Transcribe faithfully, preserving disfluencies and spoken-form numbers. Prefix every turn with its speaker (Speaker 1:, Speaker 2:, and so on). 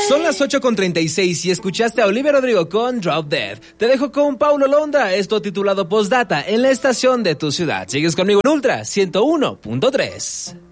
Speaker 1: Son las ocho con treinta y seis y escuchaste a Olivia Rodrigo con Drop Dead. Te dejo con Paulo Londra, esto titulado Postdata en la estación de tu ciudad. Sigues conmigo en Ultra ciento uno punto tres.